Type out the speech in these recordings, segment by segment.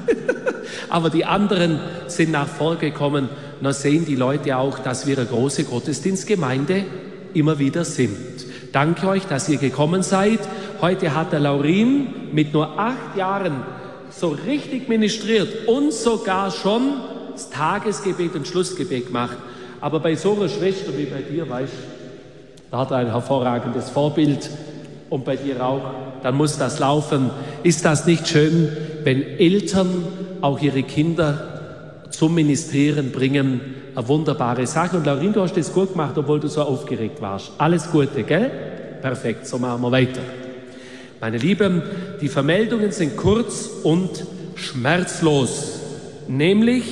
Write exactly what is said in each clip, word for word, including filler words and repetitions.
Aber die anderen sind nach vorgekommen. Da sehen die Leute auch, dass wir eine große Gottesdienstgemeinde immer wieder sind. Danke euch, dass ihr gekommen seid. Heute hat der Laurin mit nur acht Jahren so richtig ministriert und sogar schon das Tagesgebet und Schlussgebet gemacht. Aber bei so einer Schwester wie bei dir, weißt du, da hat er ein hervorragendes Vorbild und bei dir auch, dann muss das laufen. Ist das nicht schön, wenn Eltern auch ihre Kinder zum Ministrieren bringen? Eine wunderbare Sache. Und Laurin, du hast das gut gemacht, obwohl du so aufgeregt warst. Alles Gute, gell? Perfekt, so machen wir weiter. Meine Lieben, die Vermeldungen sind kurz und schmerzlos, nämlich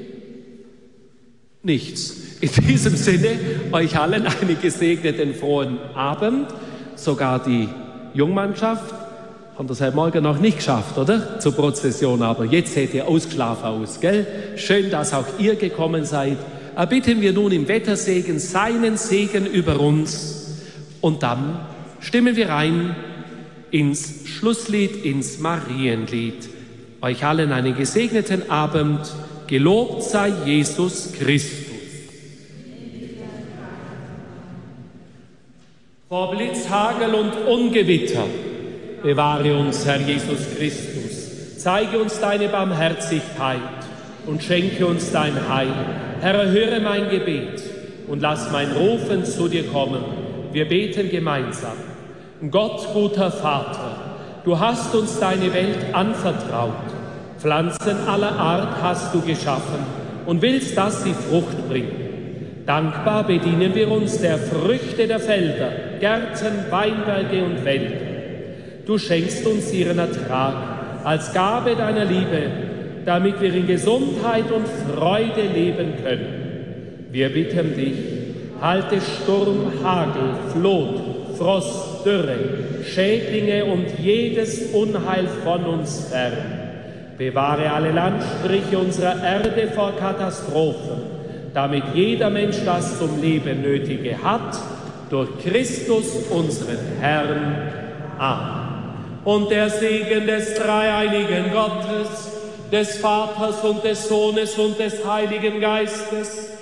nichts. In diesem Sinne, euch allen einen gesegneten frohen Abend. Sogar die Jungmannschaft haben das heute Morgen noch nicht geschafft, oder? Zur Prozession, aber jetzt seht ihr ausgeschlafen aus, gell? Schön, dass auch ihr gekommen seid. Erbitten wir nun im Wettersegen seinen Segen über uns und dann stimmen wir ein ins Schlusslied, ins Marienlied. Euch allen einen gesegneten Abend. Gelobt sei Jesus Christus. Vor Blitz, Hagel und Ungewitter bewahre uns, Herr Jesus Christus. Zeige uns deine Barmherzigkeit und schenke uns dein Heil. Herr, erhöre mein Gebet und lass mein Rufen zu dir kommen. Wir beten gemeinsam. Gott, guter Vater, du hast uns deine Welt anvertraut. Pflanzen aller Art hast du geschaffen und willst, dass sie Frucht bringen. Dankbar bedienen wir uns der Früchte der Felder, Gärten, Weinberge und Wälder. Du schenkst uns ihren Ertrag als Gabe deiner Liebe, damit wir in Gesundheit und Freude leben können. Wir bitten dich, halte Sturm, Hagel, Flut, Frost, Dürre, Schädlinge und jedes Unheil von uns fern. Bewahre alle Landstriche unserer Erde vor Katastrophen, damit jeder Mensch das zum Leben Nötige hat, durch Christus, unseren Herrn. Amen. Und der Segen des dreieinigen Gottes, des Vaters und des Sohnes und des Heiligen Geistes,